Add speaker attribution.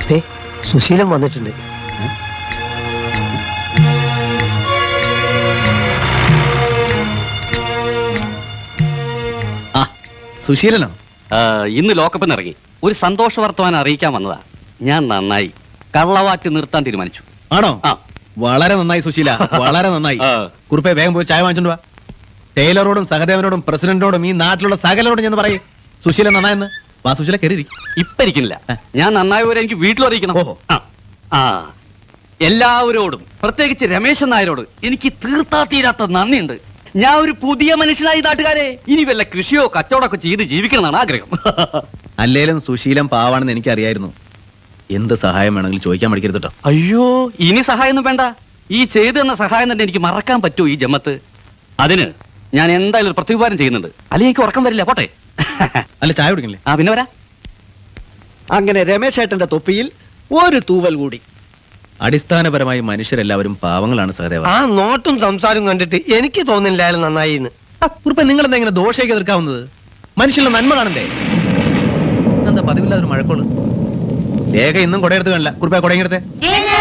Speaker 1: സുശീലൻ വന്നിട്ടുണ്ട്.
Speaker 2: സുശീലനോ?
Speaker 3: ഇന്ന് ലോക്കപ്പിന് ഇറങ്ങി ഒരു സന്തോഷ വർത്തമാനം അറിയിക്കാൻ വന്നതാ. ഞാൻ നന്നായി കള്ളവാറ്റ് നിർത്താൻ തീരുമാനിച്ചു.
Speaker 2: ആണോ?
Speaker 3: ആ,
Speaker 2: വളരെ നന്നായി സുശീല, വളരെ നന്നായി. കുറുപ്പെ വേഗം പോയി ചായ വാങ്ങിച്ചോണ്ട് വാ. ടൈലറോടും സഹദേവനോടും പ്രസിഡന്റിനോടും ഈ നാട്ടിലുള്ള സകലരോടും ഞാൻ പറയും സുശീല നന്നായെന്ന്. വാ സുശീല, കയറി.
Speaker 3: ഇപ്പൊ ഇരിക്കുന്നില്ല, ഞാൻ നന്നായവരെ എനിക്ക് വീട്ടിൽ അറിയിക്കണം.
Speaker 2: ഓഹോ.
Speaker 3: എല്ലാവരോടും പ്രത്യേകിച്ച് രമേശൻ നായരോട് എനിക്ക് തീർത്താ തീരാത്ത നന്ദിയുണ്ട്. ഞാൻ ഒരു പുതിയ മനുഷ്യനായി നാട്ടുകാരെ. ഇനി വല്ല കൃഷിയോ കച്ചവടമൊക്കെ ചെയ്ത് ജീവിക്കണമെന്നാണ് ആഗ്രഹം.
Speaker 2: അല്ലേലും സുശീലൻ പാവാണെന്ന് എനിക്കറിയായിരുന്നു. എന്ത് സഹായം വേണമെങ്കിലും ചോദിക്കാൻ മടിക്കരുത് കേട്ടോ.
Speaker 3: അയ്യോ, ഇനി സഹായമൊന്നും വേണ്ട. ഈ ചെയ്തു തന്ന സഹായം തന്നെ എനിക്ക് മറക്കാൻ പറ്റുമോ ഈ ജമ്മത്ത്? അതിന് ഞാൻ എന്തായാലും ഒരു പ്രത്യുപകാരം ചെയ്യുന്നുണ്ട്. അല്ലെങ്കിൽ എനിക്ക് ഉറക്കം വരില്ല. പോട്ടെ.
Speaker 2: അല്ല, ചായ കുടിക്കണില്ലേ?
Speaker 3: പിന്നെ വരാ.
Speaker 1: അങ്ങനെ രമേശേട്ടന്റെ തൊപ്പിയിൽ ഒരു തൂവൽ കൂടി.
Speaker 2: അടിസ്ഥാനപരമായി മനുഷ്യരെല്ലാവരും പാവങ്ങളാണ് സഹദേവ.
Speaker 1: ആ നോട്ടും സംസാരവും കണ്ടിട്ട് എനിക്ക് തോന്നുന്നില്ല അയാൾ നന്നായി എന്ന്.
Speaker 2: കുറുപ്പ, നിങ്ങൾ എന്താ ഇങ്ങനെ ദോഷയൊക്കെ എതിർക്കാവുന്നത്? മനുഷ്യന്റെ നന്മ കാണണ്ടേ? എന്താ പതിവില്ലാതൊരു മഴക്കോള്? രേഖ ഇന്നും കൊടയെടുത്ത് കാണില്ല. കുറുപ്പ, കൊടയെടുത്തേ.